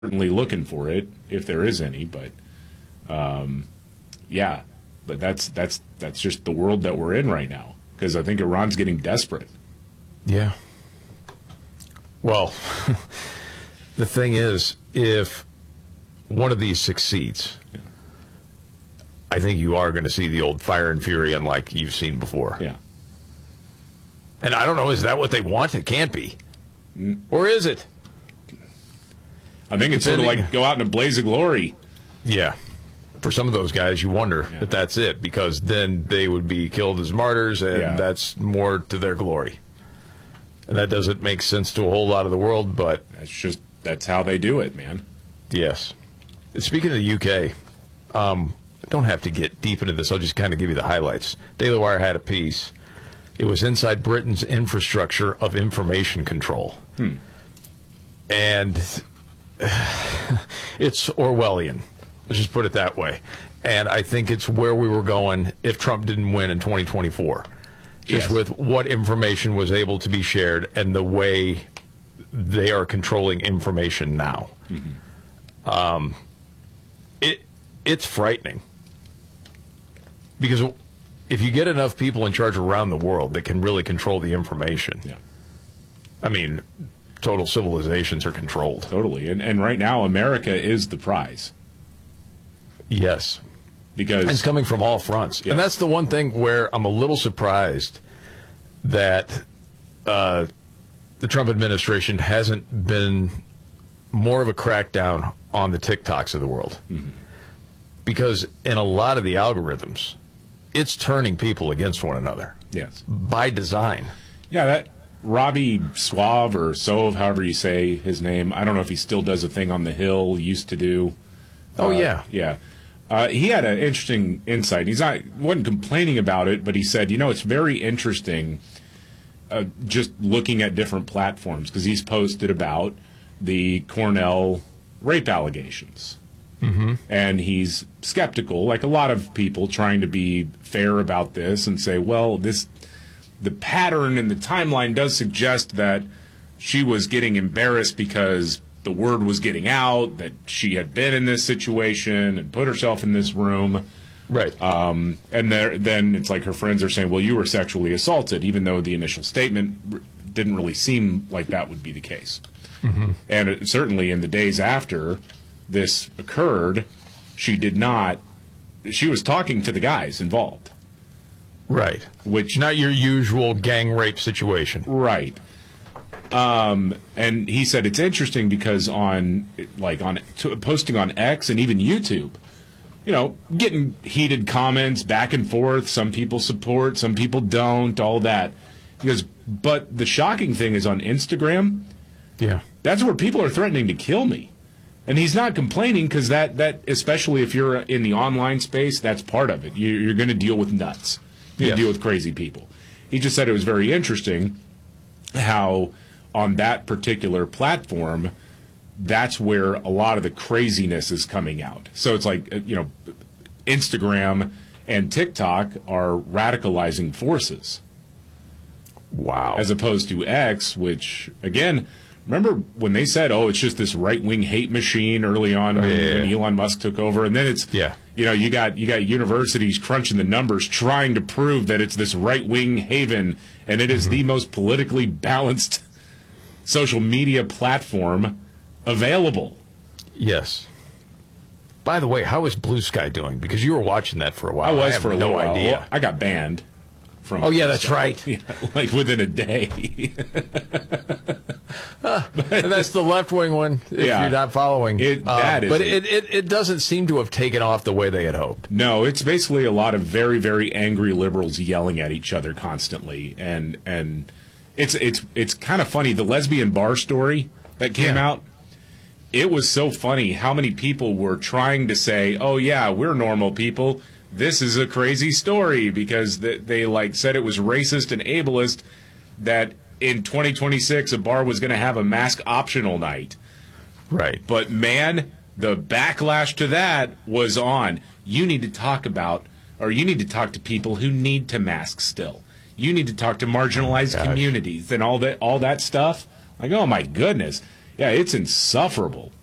certainly looking for it if there is any, but yeah, but that's just the world that we're in right now, because I think Iran's getting desperate. Yeah. Well, the thing is, if one of these succeeds, I think you are going to see the old fire and fury unlike you've seen before. Yeah. And I don't know, is that what they want? It can't be. Or is it? I think it's sort of like go out in a blaze of glory. Yeah. For some of those guys, you wonder if that's it, because then they would be killed as martyrs, and that's more to their glory. And that doesn't make sense to a whole lot of the world, but that's how they do it, man. Yes. Speaking of the UK, I don't have to get deep into this. I'll just kind of give you the highlights. Daily Wire had a piece. It was inside Britain's infrastructure of information control. And it's Orwellian. Let's just put it that way. And I think it's where we were going if Trump didn't win in 2024. Just with what information was able to be shared and the way they are controlling information now. It's frightening. Because if you get enough people in charge around the world that can really control the information, I mean, total civilizations are controlled. Totally. And right now, America is the prize. Yes. Because it's coming from all fronts. And that's the one thing where I'm a little surprised that the Trump administration hasn't been more of a crackdown on the TikToks of the world. Because in a lot of the algorithms, it's turning people against one another. Yes. By design. Yeah, that Robbie Suave, or Sove, however you say his name, I don't know if he still does a thing on the Hill, used to do. Yeah. He had an interesting insight. Wasn't complaining about it, but he said, it's very interesting just looking at different platforms, because he's posted about the Cornell rape allegations. And he's skeptical, like a lot of people, trying to be fair about this and say, well, the pattern and the timeline does suggest that she was getting embarrassed because the word was getting out that she had been in this situation and put herself in this room. Right. And then it's like her friends are saying, well, you were sexually assaulted, even though the initial statement didn't really seem like that would be the case. And certainly in the days after this occurred, she was talking to the guys involved. Right. Which, not your usual gang rape situation. Right. And he said it's interesting because posting on X and even YouTube, getting heated comments back and forth. Some people support, some people don't, all that. He goes, but the shocking thing is on Instagram. Yeah. That's where people are threatening to kill me. And he's not complaining, because that especially if you're in the online space, that's part of it. You're going to deal with nuts. You're going to deal with crazy people. He just said it was very interesting how on that particular platform, that's where a lot of the craziness is coming out. So it's like, Instagram and TikTok are radicalizing forces. Wow. As opposed to X, which, again, remember when they said, it's just this right-wing hate machine early on when Elon Musk took over? And then it's, you got universities crunching the numbers trying to prove that it's this right-wing haven, and it is the most politically balanced social media platform available. Yes. By the way, how is Blue Sky doing? Because you were watching that for a while. I was for a little while. Idea. I got banned from. Oh, yeah, that's right. Like within a day. And that's the left-wing one, if you're not following. But it doesn't seem to have taken off the way they had hoped. No, it's basically a lot of very, very angry liberals yelling at each other constantly. And it's kind of funny. The lesbian bar story that came out, it was so funny how many people were trying to say, oh, yeah, we're normal people. This is a crazy story, because they said it was racist and ableist that in 2026 a bar was going to have a mask optional night. Right. But, man, the backlash to that was on. You need to talk to people who need to mask still. You need to talk to marginalized communities and all that stuff. Like, oh, my goodness. Yeah, it's insufferable.